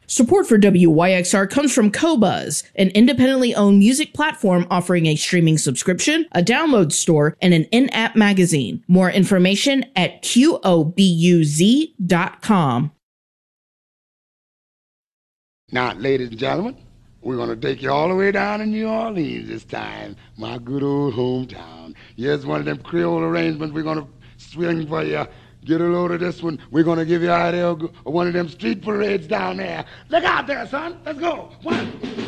Support for WYXR comes from Qobuz, an independently owned music platform offering a streaming subscription, a download store, and an in-app magazine. More information at qobuz.com. Now, ladies and gentlemen, we're going to take you all the way down to New Orleans this time, my good old hometown. Here's one of them Creole arrangements we're going to swing for you. Get a load of this one. We're going to give you an idea of one of them street parades down there. Look out there, son. Let's go. One.